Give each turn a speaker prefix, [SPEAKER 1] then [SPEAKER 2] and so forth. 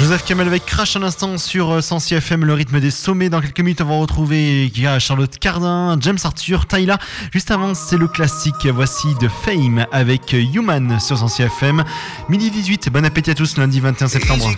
[SPEAKER 1] Joseph Kamel avec Crash un instant sur Sensi FM, le rythme des sommets. Dans quelques minutes, on va retrouver Charlotte Cardin, James Arthur, Tyla. Juste avant, c'est le classique. Voici The Fame avec Human sur Sensi FM. Midi 18, bon appétit à tous, lundi 21 septembre.